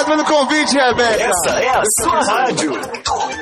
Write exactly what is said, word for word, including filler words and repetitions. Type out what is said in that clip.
Obrigado pelo convite, Rebeca. Essa é a sua rádio.